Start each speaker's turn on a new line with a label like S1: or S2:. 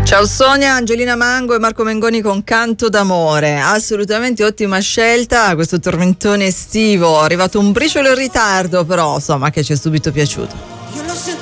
S1: Ciao Sonia, Angelina Mango e Marco Mengoni con Canto d'amore. Assolutamente ottima scelta, questo tormentone estivo. È arrivato un briciolo in ritardo, però insomma che ci è subito piaciuto.
S2: Io l'ho sentito